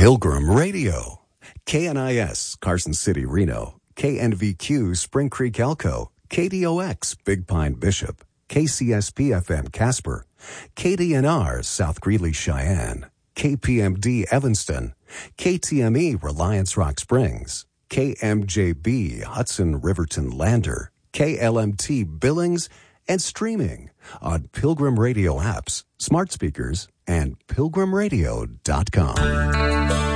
Pilgrim Radio. KNIS, Carson City, Reno. KNVQ, Spring Creek, Elko. KDOX, Big Pine, Bishop. KCSP-FM, Casper. KDNR, South Greeley, Cheyenne. KPMD, Evanston. KTME, Reliance Rock Springs. KMJB, Hudson Riverton Lander. KLMT, Billings, and streaming on Pilgrim Radio apps, smart speakers, and pilgrimradio.com.